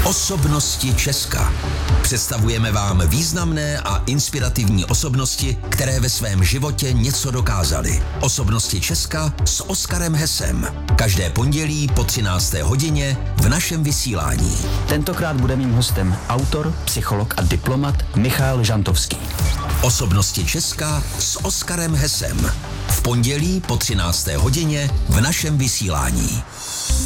Osobnosti Česka. Představujeme vám významné a inspirativní osobnosti, které ve svém životě něco dokázaly. Osobnosti Česka s Oskarem Hesem. Každé pondělí po 13. hodině v našem vysílání. Tentokrát bude mým hostem autor, psycholog a diplomat Michal Žantovský. Osobnosti Česka s Oskarem Hesem. V pondělí po 13. hodině v našem vysílání.